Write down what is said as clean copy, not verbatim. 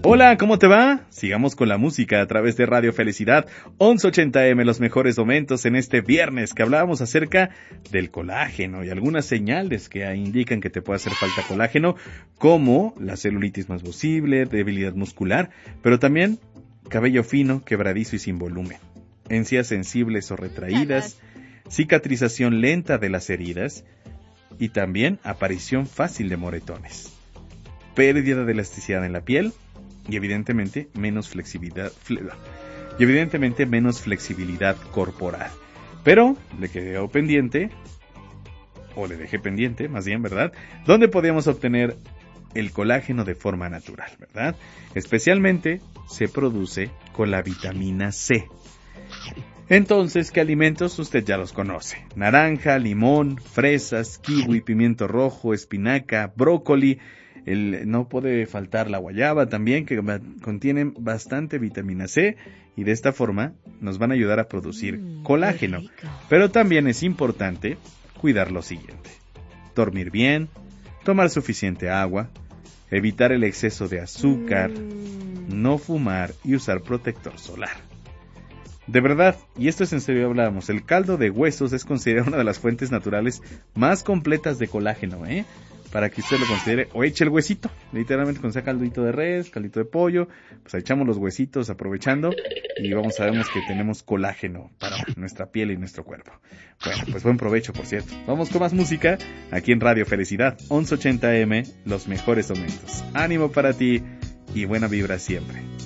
Hola, ¿cómo te va? Sigamos con la música a través de Radio Felicidad 1180M, los mejores momentos en este viernes que hablábamos acerca del colágeno y algunas señales que indican que te puede hacer falta colágeno, como la celulitis más posible, debilidad muscular, pero también cabello fino, quebradizo y sin volumen, encías sensibles o retraídas, cicatrización lenta de las heridas y también aparición fácil de moretones, pérdida de elasticidad en la piel, y evidentemente menos flexibilidad corporal. Pero le quedó pendiente, o le dejé pendiente, más bien, ¿verdad? ¿Dónde podemos obtener el colágeno de forma natural, verdad? Especialmente se produce con la vitamina C. Entonces, ¿qué alimentos? Usted ya los conoce. Naranja, limón, fresas, kiwi, pimiento rojo, espinaca, brócoli. No puede faltar la guayaba también, que contienen bastante vitamina C y de esta forma nos van a ayudar a producir colágeno. Pero también es importante cuidar lo siguiente: dormir bien, tomar suficiente agua, evitar el exceso de azúcar, no fumar y usar protector solar. De verdad, y esto es en serio, hablamos, el caldo de huesos es considerado una de las fuentes naturales más completas de colágeno, para que usted lo considere, o eche el huesito, literalmente cuando sea caldito de res, caldito de pollo, pues echamos los huesitos aprovechando y sabemos que tenemos colágeno para nuestra piel y nuestro cuerpo. Bueno, pues buen provecho, por cierto. Vamos con más música aquí en Radio Felicidad 1180M, los mejores momentos. Ánimo para ti y buena vibra siempre.